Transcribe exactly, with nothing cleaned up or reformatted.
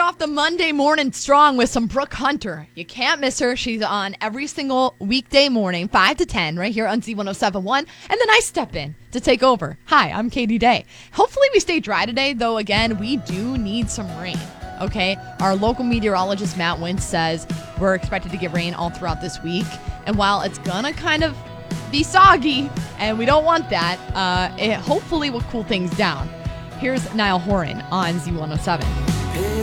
off the Monday morning strong with some Brooke Hunter. You can't miss her. She's on every single weekday morning, five to ten, right here on Z one oh seven point one. And then I step in to take over. Hi, I'm Katie Day. Hopefully we stay dry today, though, again, we do need some rain. Okay, our local meteorologist, Matt Wentz, says we're expected to get rain all throughout this week. And while it's going to kind of be soggy, and we don't want that, uh, it hopefully will cool things down. Here's Niall Horan on Z one oh seven.